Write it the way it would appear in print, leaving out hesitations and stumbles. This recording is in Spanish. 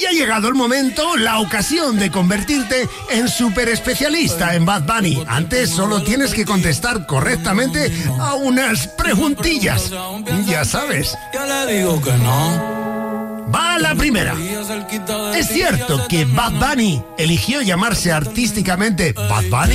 Ya ha llegado el momento, la ocasión de convertirte en super especialista en Bad Bunny. Antes solo tienes que contestar correctamente a unas preguntillas. Ya sabes. Ya le digo que no. Va la primera. ¿Es cierto que Bad Bunny eligió llamarse artísticamente Bad Bunny?